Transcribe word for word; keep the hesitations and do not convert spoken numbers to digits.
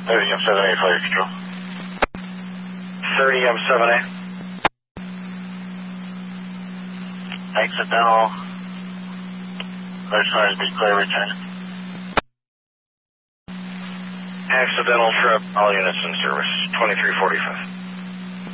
thirty M seven A, fire control. thirty M seven A. Accidental. Clear signs, be clear, return. Accidental trip, all units in service, twenty-three forty-five.